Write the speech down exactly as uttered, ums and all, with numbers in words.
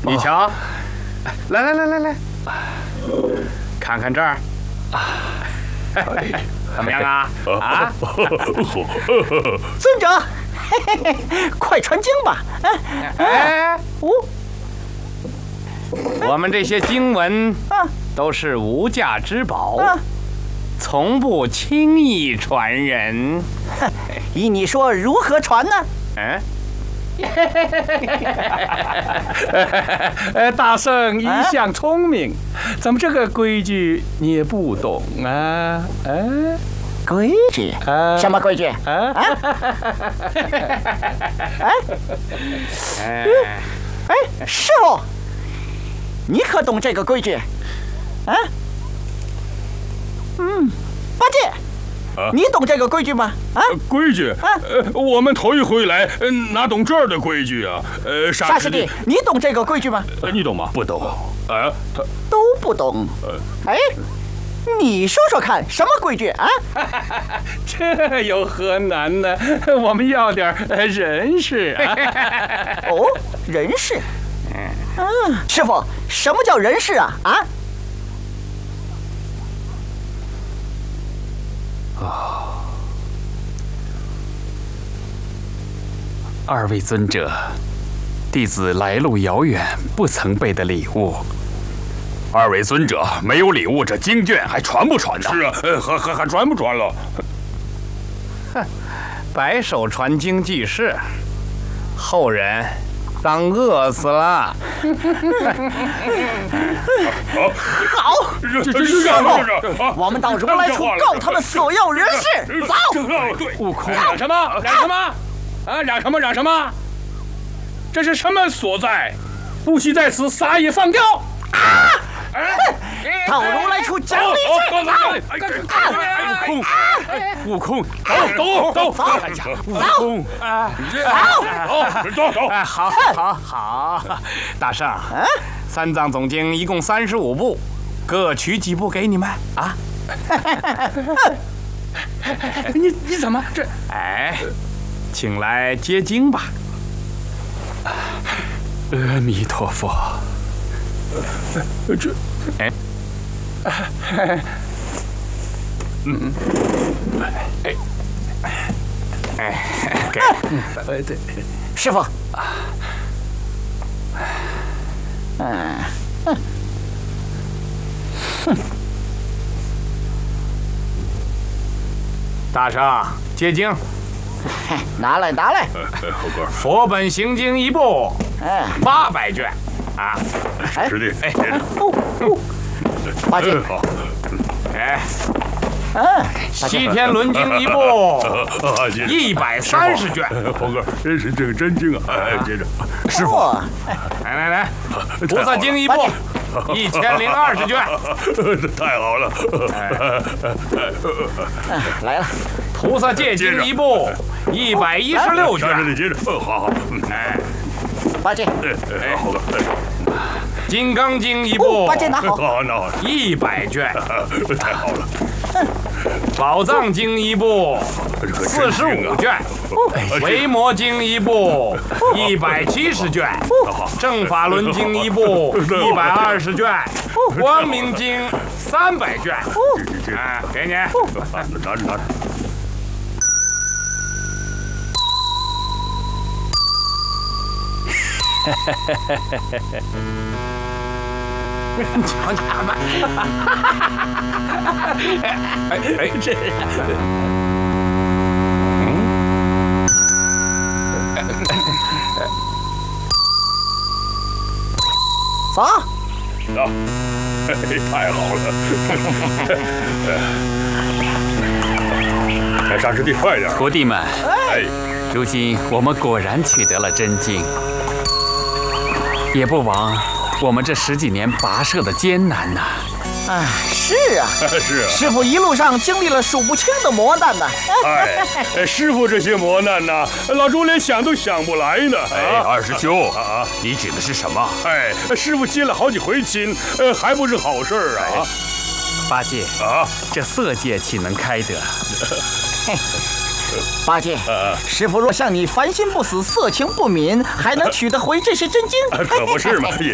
你瞧，来来来来来，看看这儿，怎么样啊？啊！ 尊者，嘿嘿嘿，快传经吧！ 哎， 哦， 我们这些经文啊都是无价之宝， 啊， 从不轻易传人。 哼，依你说如何传呢？ 嗯。呃，大圣一向聪明，怎么这个规矩你也不懂啊？嗯、啊， 规矩？ 啊、 什么规矩？ 啊？ 啊？哎哎哎，师傅，你可懂这个规矩？啊？嗯，八戒。啊、你懂这个规矩吗？啊， 规矩？啊，呃，我们头一回来，呃，哪懂这儿的规矩啊？呃， 沙师弟，你懂这个规矩吗？ 呃，你懂吗？不懂。啊， 他都不懂。呃，哎，你说说看，什么规矩啊？ 这有何难呢？我们要点人事啊。 哦，人事。嗯，师傅，什么叫人事啊？啊？ 哦，二位尊者，弟子来路遥远，不曾备的礼物。 二位尊者没有礼物，这经卷还传不传呢？是啊，还还还传不传了？ 哼，白手传经济事，后人当饿死了。 好， 这这师傅，我们到如来处告他们所要人事。走。 悟空， 嚷什么？嚷什么？啊，嚷什么？嚷什么？这是什么所在？不惜在此撒野放刁！啊！ 到如来处讲理去！ 悟空，悟空， 走走走， 悟空， 走走走！ 哎，好，好，好，大圣，三藏总经一共三十五部，各取几部给你们啊？你你怎么这？哎，请来接经吧。 阿弥陀佛。 这， 哎，嗯，哎，哎，给， 呃，对，师傅，嗯，哼， 大圣接经， 拿来拿来， 猴哥， 佛本行经一部， 嗯， 八百卷。啊， 师弟， 哎， 哦哦，八戒， 好， 哎， 嗯， 西天轮经一部，一百三十卷。 猴哥，真是这个真经啊！哎，接着， 师傅， 来来来，菩萨经一部，一千零二十卷。 太好了！ 来了， 菩萨戒经一部，一百一十六卷。 接着，接着，好好， 哎。 八戒， 哎，好的。 金刚经一部， 八戒拿好， 好，拿好， 一百卷， 太好了。 宝藏经一部，四十五卷；维摩经一部，一百七十卷；正法轮经一部，一百二十卷；光明经三百卷。哎，给你， 拿着，拿着。 你瞧你看吧，哎哎，这， 走， 走，太好了！哎，沙师弟，快点！ 徒弟们， 哎， 如今我们果然取得了真经，也不枉我们这十几年跋涉的艰难呐！ 哎，是啊， 是啊， 师傅一路上经历了数不清的磨难呐。 哎，师傅这些磨难呐，老猪连想都想不来呢。 哎，二师兄啊，你指的是什么？ 哎，师傅接了好几回亲，呃，还不是好事儿啊。 八戒啊， 这色戒岂能开得？ 八戒，师傅若像你凡心不死、色情不泯，还能取得回这些真经？ 可不是嘛，也